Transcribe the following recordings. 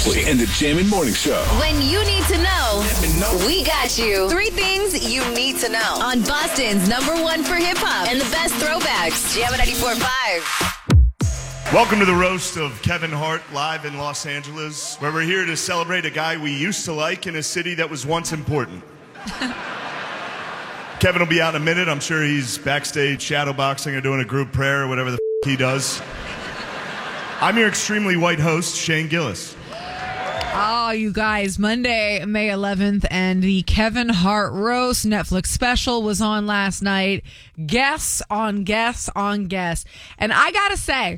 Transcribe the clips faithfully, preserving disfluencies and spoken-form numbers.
Ashley and the Jammin' Morning Show. When you need to know, know. we got you. Three things you need to know on Boston's number one for hip hop and the best throwbacks. Jammin' ninety-four point five. Welcome to the roast of Kevin Hart live in Los Angeles, where we're here to celebrate a guy we used to like in a city that was once important. Kevin will be out in a minute. I'm sure he's backstage shadowboxing or doing a group prayer or whatever the f- he does. I'm your extremely white host, Shane Gillis. Oh, you guys, Monday, May eleventh, and the Kevin Hart Roast Netflix special was on last night. Guests on guests on guests. And I gotta say,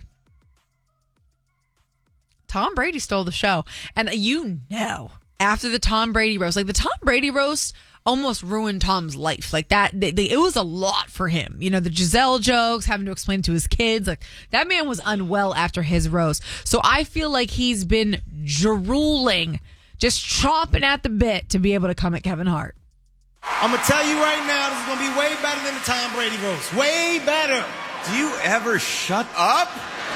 Tom Brady stole the show. And you know, after the Tom Brady roast, like the Tom Brady roast almost ruined Tom's life. Like that, they, they, it was a lot for him. You know, the Giselle jokes, having to explain to his kids. Like that man was unwell after his roast. So I feel like he's been drooling, just chomping at the bit to be able to come at Kevin Hart. I'm going to tell you right now, this is going to be way better than the Tom Brady roast. Way better. Do you ever shut up?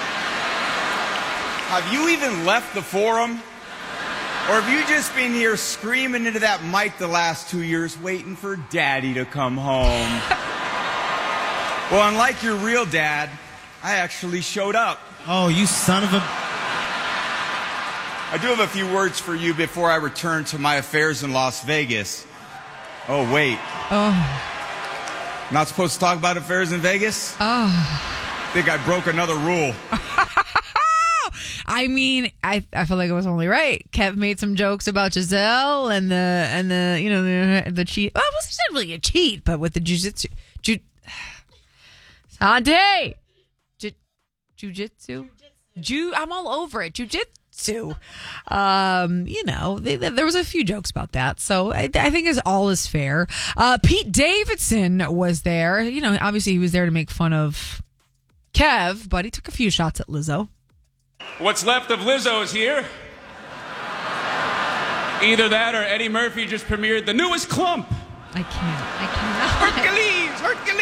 Have you even left the forum? Or have you just been here screaming into that mic the last two years waiting for daddy to come home? Well, unlike your real dad, I actually showed up. Oh, you son of a... I do have a few words for you before I return to my affairs in Las Vegas. Oh, wait. Oh. Not supposed to talk about affairs in Vegas? Oh. Think I broke another rule. I mean, I I feel like it was only right. Kev made some jokes about Giselle and the and the you know the the cheat. Well, it wasn't really a cheat, but with the jujitsu, ju, Sante, ju, jujitsu, ju. I'm all over it. Jujitsu. Um, you know, they, they, there was a few jokes about that, so I, I think is all is fair. Uh, Pete Davidson was there. You know, obviously he was there to make fun of Kev, but he took a few shots at Lizzo. What's left of Lizzo is here. Either that or Eddie Murphy just premiered the newest Clump. I can't. I cannot. Hercules! Hercules!